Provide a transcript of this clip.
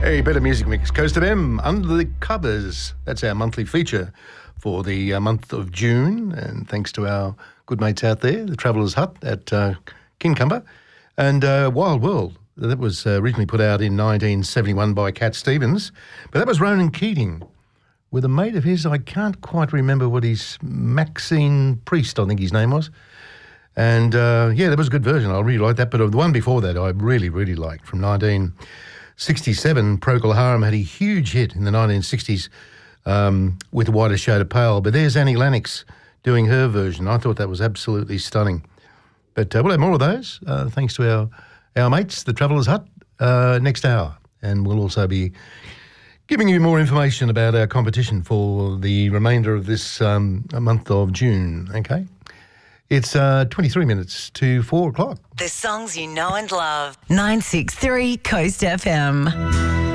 Hey, better music mix. Coast of M, Under the Covers. That's our monthly feature for the month of June. And thanks to our good mates out there, the Travellers Hut at Kincumber. And Wild World, that was originally put out in 1971 by Cat Stevens. But that was Ronan Keating with a mate of his. I can't quite remember what Maxine Priest, I think his name was. And that was a good version. I really liked that. But the one before that I really, really liked from 1967. Procol Harum had a huge hit in the 1960s with The Whitest Shade of Pale. But there's Annie Lennox doing her version. I thought that was absolutely stunning. But we'll have more of those thanks to our mates, the Travellers Hut, next hour. And we'll also be giving you more information about our competition for the remainder of this month of June, okay? It's 23 minutes to 4 o'clock. The songs you know and love. 963 Coast FM.